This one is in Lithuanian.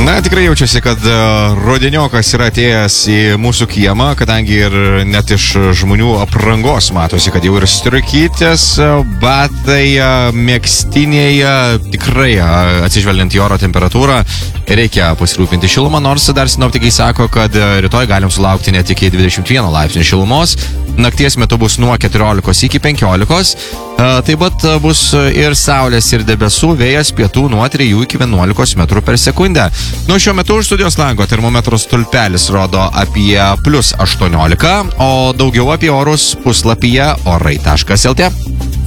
Na, tikrai jaučiasi, kad rudeniokas yra atėjęs į mūsų kiemą, kadangi ir net iš žmonių aprangos matosi, kad jau ir striukytės, batai, megztiniai, tikrai atsižvelgiant į oro temperatūrą, reikia pasirūpinti šilumą, nors dar sinoptikai sako, kad rytoj galim sulaukti net iki 21 laipsnių šilumos, nakties metu bus nuo 14 iki 15, taip pat bus ir saulės, ir debesų, vėjas pietų nuo 3 iki 11 metrų per sekundę. Nuo šiuo metu už studijos lango termometro stulpelis rodo apie +18, o daugiau apie orus puslapyje orai.lt.